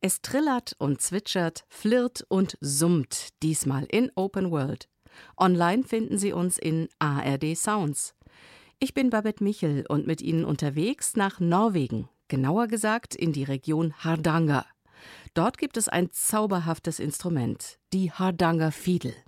Es trillert und zwitschert, flirrt und summt, diesmal in Open World. Online finden Sie uns in ARD Sounds. Ich bin Babette Michel und mit Ihnen unterwegs nach Norwegen, genauer gesagt in die Region Hardanger. Dort gibt es ein zauberhaftes Instrument, die Hardangerfiedel.